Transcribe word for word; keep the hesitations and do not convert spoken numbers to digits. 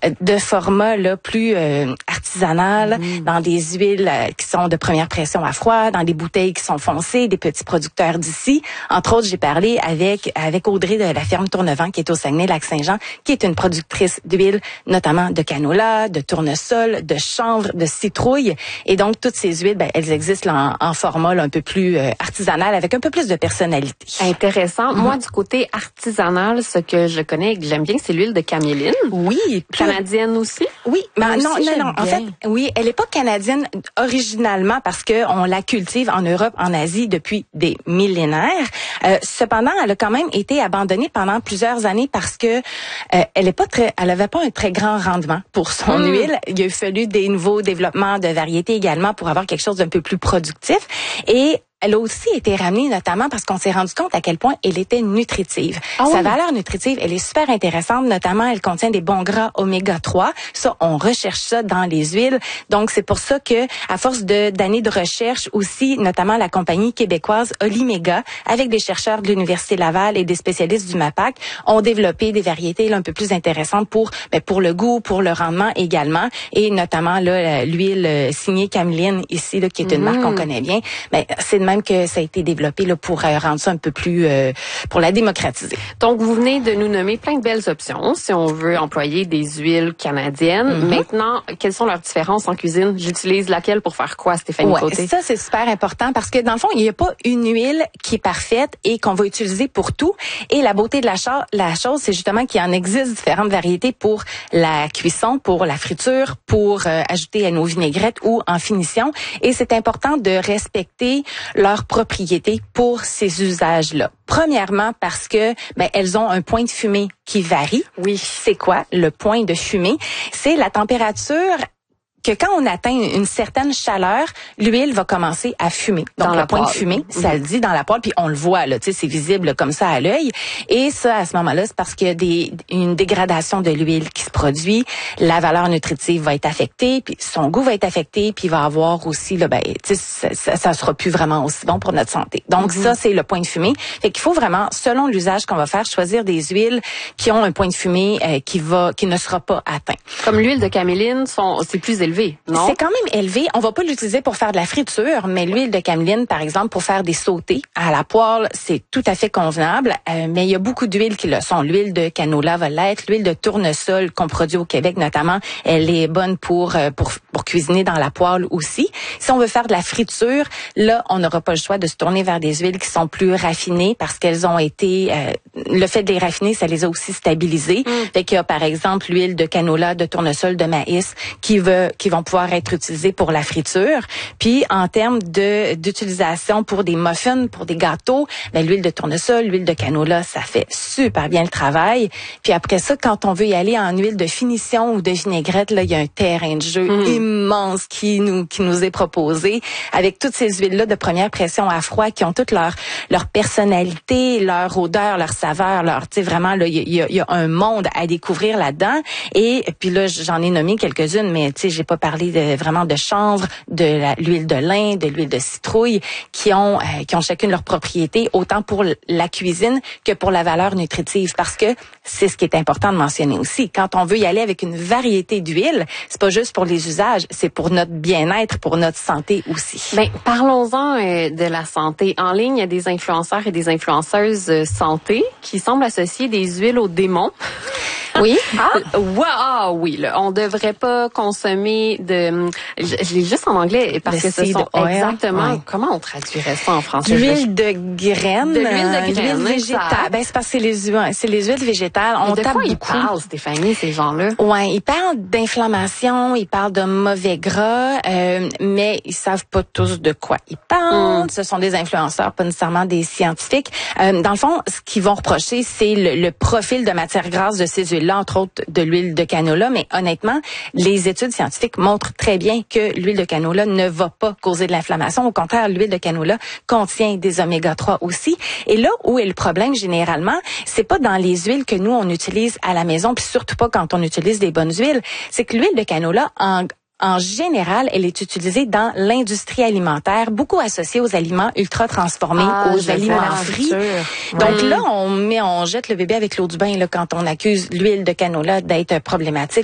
de format là plus euh, artisanal, mmh. dans des huiles euh, qui sont de première pression à froid, dans des bouteilles qui sont foncées, des petits producteurs d'ici. Entre autres, j'ai parlé avec avec Audrey de la ferme Tournevent qui est au Saguenay-Lac-Saint-Jean, qui est une productrice d'huile, notamment de canola, de tournesol, de chanvre, de citrouille. Et donc, toutes ces huiles, ben, elles existent là, en, en format là, un peu plus euh, artisanal, avec un peu plus de personnalité. Intéressant. Mm-hmm. Moi, du côté artisanal, ce que je connais et que j'aime bien, c'est l'huile de caméline. Oui. Canadienne aussi? Oui. Ben, non, aussi, non, non. En fait, oui, elle est pas canadienne originalement parce que on la cultive en Europe, en Asie depuis des millénaires. Euh, cependant, elle a quand même été abandonnée pendant plusieurs années parce que euh, elle est pas très, elle avait pas un très grand rendement pour son mm. huile. Il a fallu des nouveaux développements de variétés également pour avoir quelque chose d'un peu plus productif. Et elle a aussi été ramenée notamment parce qu'on s'est rendu compte à quel point elle était nutritive. Ah Sa oui. valeur nutritive, elle est super intéressante. Notamment, elle contient des bons gras oméga trois. Ça, on recherche ça dans les huiles. Donc, c'est pour ça que, à force de d'années de recherche aussi, notamment la compagnie québécoise Oliméga, avec des chercheurs de l'Université Laval et des spécialistes du MAPAC, ont développé des variétés là, un peu plus intéressantes pour ben, pour le goût, pour le rendement également. Et notamment, là, l'huile signée Cameline ici, là, qui est une mmh. marque qu'on connaît bien. Ben, c'est de même que ça a été développé là, pour euh, rendre ça un peu plus, euh, pour la démocratiser. Donc, vous venez de nous nommer plein de belles options si on veut employer des huiles canadiennes. Mm-hmm. Maintenant, quelles sont leurs différences en cuisine? J'utilise laquelle pour faire quoi, Stéphanie ouais, Côté? Ça, c'est super important parce que dans le fond, il n'y a pas une huile qui est parfaite et qu'on va utiliser pour tout. Et la beauté de la, cho- la chose, c'est justement qu'il en existe différentes variétés pour la cuisson, pour la friture, pour euh, ajouter à nos vinaigrettes ou en finition. Et c'est important de respecter leurs propriétés pour ces usages-là. Premièrement, parce que ben elles ont un point de fumée qui varie. Oui. C'est quoi le point de fumée? C'est la température que quand on atteint une certaine chaleur, l'huile va commencer à fumer. Donc, dans le point poêle. de fumée, ça mmh. le dit dans la poêle, puis on le voit, là, tu sais, c'est visible comme ça à l'œil. Et ça, à ce moment-là, c'est parce qu'il y a des, une dégradation de l'huile qui se produit. La valeur nutritive va être affectée, puis son goût va être affecté, puis il va avoir aussi, là, ben, tu sais, ça, ça, ça sera plus vraiment aussi bon pour notre santé. Donc, mmh. ça, c'est le point de fumée. Fait qu'il faut vraiment, selon l'usage qu'on va faire, choisir des huiles qui ont un point de fumée euh, qui va, qui ne sera pas atteint. Comme l'huile de caméline, sont, c'est plus élevé. Non? C'est quand même élevé. On va pas l'utiliser pour faire de la friture, mais l'huile de caméline, par exemple, pour faire des sautés à la poêle, c'est tout à fait convenable. Euh, mais il y a beaucoup d'huiles qui le sont. L'huile de canola va l'être. L'huile de tournesol qu'on produit au Québec, notamment, elle est bonne pour, euh, pour, pour cuisiner dans la poêle aussi. Si on veut faire de la friture, là, on n'aura pas le choix de se tourner vers des huiles qui sont plus raffinées parce qu'elles ont été, euh, le fait de les raffiner, ça les a aussi stabilisées. Mm. Fait qu'il y a, par exemple, l'huile de canola, de tournesol, de maïs qui veut, qui vont pouvoir être utilisés pour la friture. Puis en termes de d'utilisation pour des muffins, pour des gâteaux, ben, l'huile de tournesol, l'huile de canola, ça fait super bien le travail. Puis après ça, quand on veut y aller en huile de finition ou de vinaigrette, là, il y a un terrain de jeu mmh. immense qui nous qui nous est proposé avec toutes ces huiles-là de première pression à froid qui ont toute leur leur personnalité, leur odeur, leur saveur, leur, tu sais, vraiment là, il y a, y a un monde à découvrir là-dedans. Et puis là, j'en ai nommé quelques-unes, mais tu sais, j'ai pas parler de, vraiment de chanvre, de la, l'huile de lin, de l'huile de citrouille, qui ont euh, qui ont chacune leurs propriétés, autant pour la cuisine que pour la valeur nutritive, parce que c'est ce qui est important de mentionner aussi. Quand on veut y aller avec une variété d'huiles, c'est pas juste pour les usages, c'est pour notre bien-être, pour notre santé aussi. Ben, parlons-en euh, de la santé. En ligne, il y a des influenceurs et des influenceuses euh, santé qui semblent associer des huiles aux démons. Oui. Ah, wow, ah oui, là, on devrait pas consommer de. Je, je l'ai juste en anglais parce le que ce sont oil. exactement. Ouais. Comment on traduirait ça en français? L'huile de graines. De l'huile de graines. L'huile végétale. Ben c'est parce que c'est les huiles, c'est les huiles végétales. Mais on de tape quoi beaucoup. Ils parlent, Stéphanie, ces gens-là? Ouais, ils parlent d'inflammation, ils parlent de mauvais gras, euh, mais ils savent pas tous de quoi ils parlent. Mm. Ce sont des influenceurs, pas nécessairement des scientifiques. Euh, dans le fond, ce qu'ils vont reprocher, c'est le, le profil de matière grasse de ces huiles-là, entre autres de l'huile de canola, mais honnêtement, les études scientifiques montrent très bien que l'huile de canola ne va pas causer de l'inflammation. Au contraire, l'huile de canola contient des oméga trois aussi. Et là où est le problème généralement, c'est pas dans les huiles que nous on utilise à la maison, puis surtout pas quand on utilise des bonnes huiles, c'est que l'huile de canola en En général, elle est utilisée dans l'industrie alimentaire, beaucoup associée aux aliments ultra transformés, ah, aux aliments frits. Donc oui. là, on met, on jette le bébé avec l'eau du bain là, quand on accuse l'huile de canola d'être problématique.